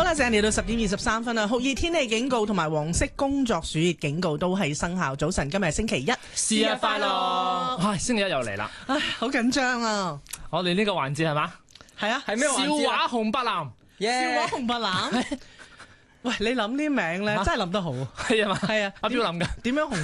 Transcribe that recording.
啦，時間嚟到10:23啦，酷熱天氣警告同埋黃色工作暑熱警告都係生效。早晨，今日係星期一， 生日快樂！唉，星期一又嚟啦， 唉，好緊張啊！ 我哋呢個環節係嘛？ 係啊， 係咩環節？笑話紅白藍， 笑話紅白藍。喂，你諗啲名咧，真係諗得好。 係啊嘛， 係啊， 阿標諗㗎。 點樣紅